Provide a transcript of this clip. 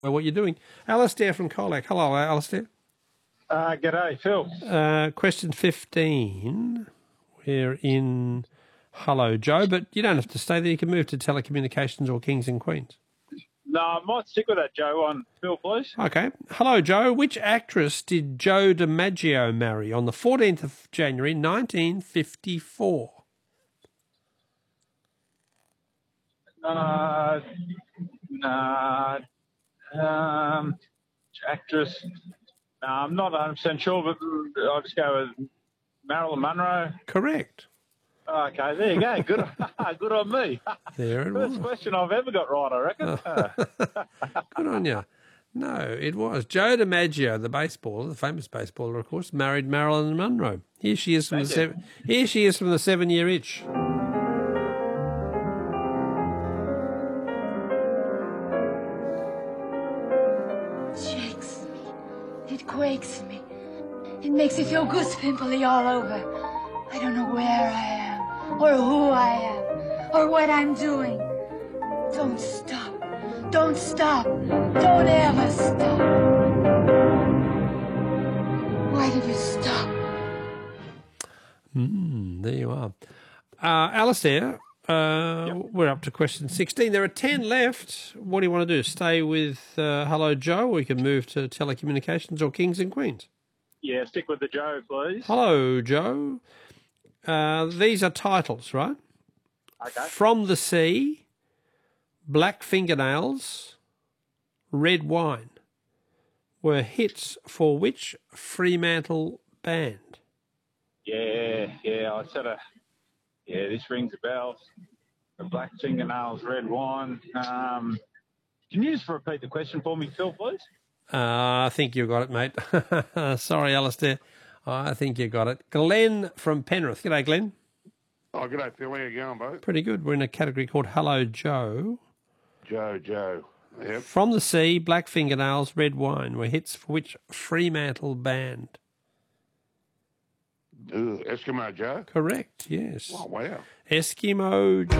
what you're doing. Alistair from Colac. Hello, Alistair. G'day, Phil. Question 15. We're in Hello, Joe, but you don't have to stay there. You can move to telecommunications or kings and queens. No, I might stick with that, Joe, on Phil, please. Okay. Hello, Joe. Which actress did Joe DiMaggio marry on the 14th of January, 1954? Actress. No, I'm not 100% sure, but I'll just go with Marilyn Monroe. Correct. Okay, there you go. Good, good on me. There it was. First question I've ever got right, I reckon. Good on you. No, it was. Joe DiMaggio, the baseballer, the famous baseballer, of course, married Marilyn Monroe. Here she is from the 7-year itch. Shakes me. It quakes me. It makes me feel goose pimply all over. I don't know where I am, or who I am, or what I'm doing. Don't stop. Don't stop. Don't ever stop. Why did you stop? There you are. Alistair, we're up to question 16. There are 10 left. What do you want to do? Stay with Hello, Joe, or you can move to telecommunications or kings and queens? Yeah, stick with the Joe, please. Hello, Joe. These are titles, right? Okay. From the Sea, Black Fingernails, Red Wine were hits for which Fremantle band? Yeah, this rings a bell. The Black Fingernails, Red Wine. Can you just repeat the question for me, Phil, please? I think you got it, mate. Sorry, Alistair. I think you got it. Glenn from Penrith. G'day, Glenn. Oh, g'day, Phil. How you going, mate? Pretty good. We're in a category called Hello, Joe. Joe. Yep. From the Sea, Black Fingernails, Red Wine were hits for which Fremantle band? Eskimo Joe? Correct, yes. Oh, wow. Eskimo Joe.